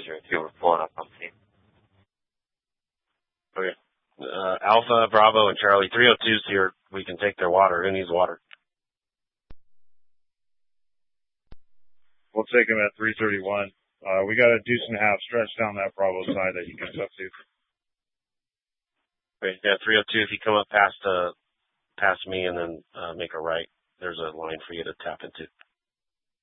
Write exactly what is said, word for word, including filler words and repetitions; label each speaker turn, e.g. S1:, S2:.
S1: Roger. If you were pulling up on scene.
S2: Okay. Uh, Alpha, Bravo, and Charlie. three oh two's here. We can take their water. Who needs water?
S3: We'll take him at three thirty-one. Uh, we got a deuce and a half stretch down that Bravo side that he comes up to.
S2: Great. Yeah, three oh two. If you come up past uh, past me and then uh, make a right, there's a line for you to tap into.